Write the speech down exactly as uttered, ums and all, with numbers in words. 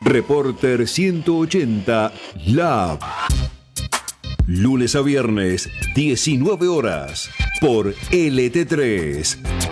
Reporter ciento ochenta Lab. Lunes a viernes, diecinueve horas, por L T tres.